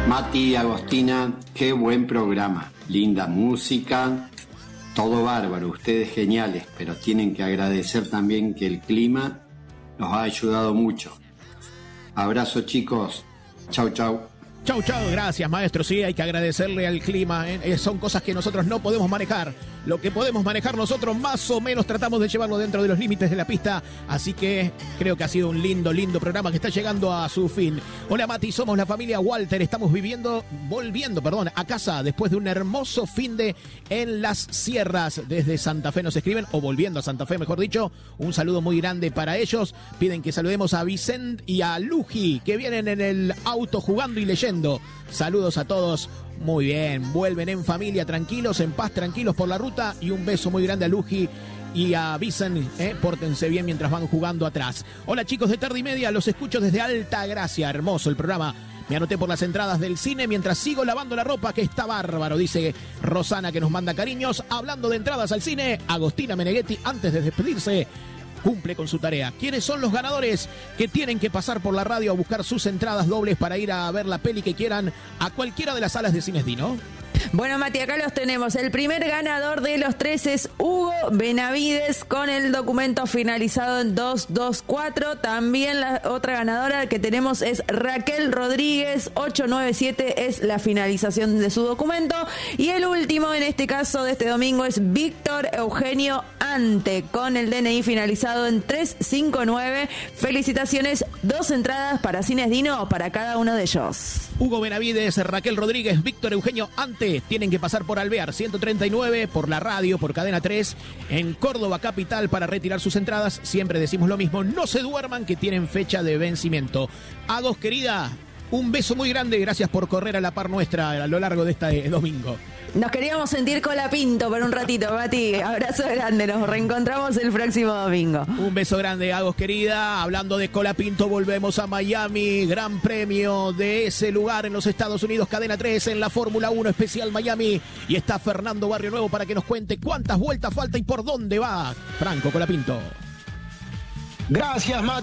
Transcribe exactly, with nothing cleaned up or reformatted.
Mati, Agostina, qué buen programa. Linda música, todo bárbaro, ustedes geniales, pero tienen que agradecer también que el clima nos ha ayudado mucho. Abrazo, chicos. Chau, chau. Chau, chau, gracias, maestro. Sí, hay que agradecerle al clima. ¿eh? Son cosas que nosotros no podemos manejar. Lo que podemos manejar nosotros más o menos tratamos de llevarlo dentro de los límites de la pista. Así que creo que ha sido un lindo, lindo programa que está llegando a su fin. Hola, Mati, somos la familia Walter. Estamos viviendo, volviendo, perdón, a casa después de un hermoso fin de en las sierras. Desde Santa Fe nos escriben, o volviendo a Santa Fe, mejor dicho. Un saludo muy grande para ellos. Piden que saludemos a Vicente y a Luji, que vienen en el auto jugando y leyendo. Saludos a todos. Muy bien, vuelven en familia, tranquilos, en paz, tranquilos por la ruta. Y un beso muy grande a Luji y a Vicen, eh, pórtense bien mientras van jugando atrás. Hola, chicos de Tarde y Media, los escucho desde Alta Gracia. Hermoso el programa. Me anoté por las entradas del cine mientras sigo lavando la ropa, que está bárbaro, dice Rosana, que nos manda cariños. Hablando de entradas al cine, Agostina Meneghetti, antes de despedirse, cumple con su tarea. ¿Quiénes son los ganadores que tienen que pasar por la radio a buscar sus entradas dobles para ir a ver la peli que quieran a cualquiera de las salas de Cines Dino? Bueno, Mati, acá los tenemos. El primer ganador de los tres es Hugo Benavides con el documento finalizado en dos dos cuatro. También la otra ganadora que tenemos es Raquel Rodríguez, ocho nueve siete es la finalización de su documento. Y el último en este caso de este domingo es Víctor Eugenio Ante con el D N I finalizado en tres cinco nueve. Felicitaciones, dos entradas para Cines Dino para cada uno de ellos. Hugo Benavides, Raquel Rodríguez, Víctor Eugenio Ante tienen que pasar por Alvear ciento treinta y nueve, por la radio, por Cadena tres, en Córdoba Capital para retirar sus entradas. Siempre decimos lo mismo, no se duerman que tienen fecha de vencimiento. Agos, querida, un beso muy grande, gracias por correr a la par nuestra a lo largo de este domingo. Nos queríamos sentir Colapinto por un ratito, Mati. Abrazo grande, nos reencontramos el próximo domingo. Un beso grande, Agos, querida. Hablando de Colapinto, volvemos a Miami. Gran premio de ese lugar en los Estados Unidos, Cadena tres, en la Fórmula uno especial Miami. Y está Fernando Barrio Nuevo para que nos cuente cuántas vueltas falta y por dónde va Franco Colapinto. Gracias, Mati.